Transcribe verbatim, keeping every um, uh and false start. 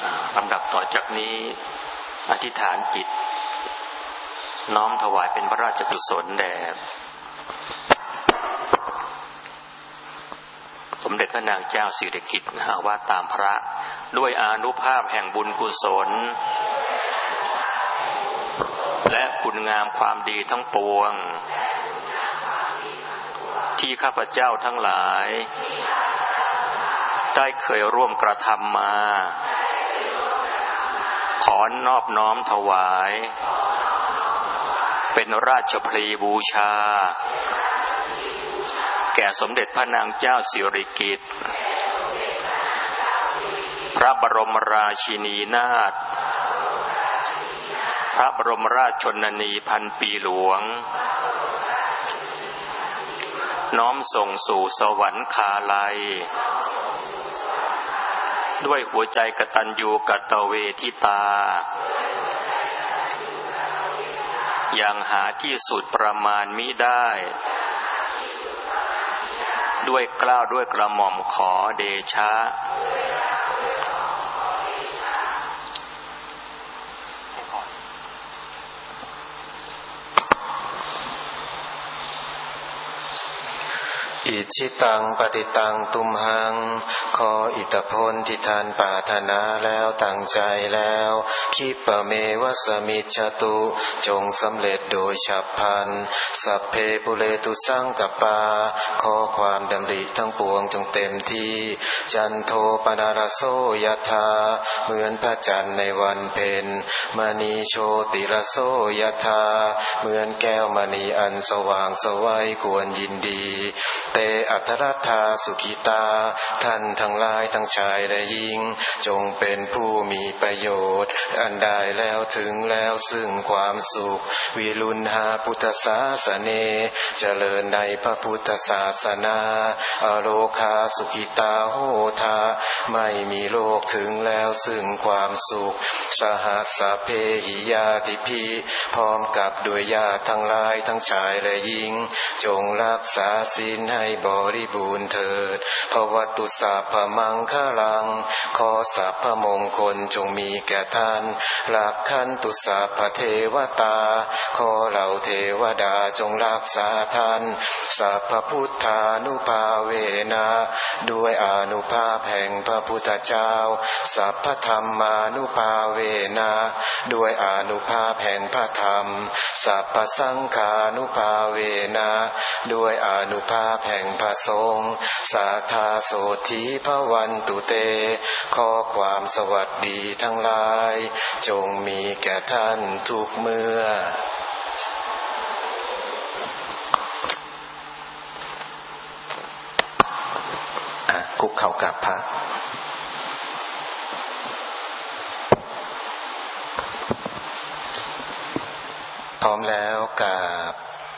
ลำดับต่อจากนี้อธิษฐานจิตน้อมถวายเป็นพระราชกุศลแด่สมเด็จพระนางเจ้าสิริกิติ์ว่าตามพระด้วยอานุภาพแห่งบุญกุศลและคุณงามความดีทั้งปวงที่ข้าพเจ้าทั้งหลายได้เคยร่วมกระทำมาขอนอบน้อมถวายเป็นราชพลีบูชาแก่สมเด็จพระนางเจ้าสิริกิติ์พระบรมราชินีนาถพระบรมราชชนนีพันปีหลวงน้อมส่งสู่สวรรคาลัยด้วยหัวใจกตัญญูกตเวทิตาอย่างหาที่สุดประมาณมิได้ด้วยเกล้าด้วยกระหม่อมขอเดชะอิชิตังปฏิตังตุมหังขออิทธิพลที่ท่านปรารถนาแล้วตั้งใจแล้วคิปะเมวะสมิจฉตุจงสำเร็จโดยฉับพลันสัพเพปุเรตุสังกปาขอความดำริทั้งปวงจงเต็มที่จันโทปนารโสยถาเหมือนพระจันทร์ในวันเพ็ญมณีโชติรโสยถาเหมือนแก้วมณีอันสว่างสวัยควรยินดีเตอัทรัตถาสุขิตาท่านทั้งหลายทั้งชายและหญิงจงเป็นผู้มีประโยชน์อันได้แล้วถึงแล้วซึ่งความสุขวิรุณหาพุทธศาสเนเจริญในพระพุทธศาสนาอโลคาสุขิตาโหทาไม่มีโลกถึงแล้วซึ่งความสุขสหัสสะเพหิยาติภิพร้อมกับด้วยญาติทั้งหลายทั้งชายและหญิงจงรักษาศีลให้บริบูรณ์เถิดภวตุสัพพมังคลังขอสัพพมงคลจงมีแก่ท่านรักขันตุสัพพเทวตาขอเหล่าเทวดาจงรักษาท่านสัพพพุทธานุภาเวนะด้วยอานุภาพแห่งพระพุทธเจ้าสัพพธรรมานุภาเวนะด้วยอานุภาพแห่งพระธรรมสัพพสังฆานุภาเวนะด้วยอานุภาพแห่งพระสงฆ์สาธาโสธีภวันตุเตขอความสวัสดีทั้งหลายจงมีแก่ท่านทุกเมื่อคุกเข่ากราบพระพร้อมแล้วกราบ